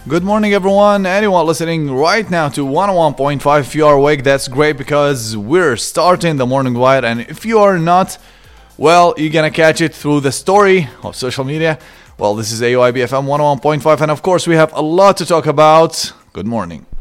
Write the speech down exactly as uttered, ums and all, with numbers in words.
Good morning, everyone. Anyone listening right now to one oh one point five, if you are awake, that's great because we're starting the morning wire. And if you are not, well, you're gonna catch it through the story of social media. Well, this is A O I B F M one oh one point five, and of course, we have a lot to talk about. Good morning.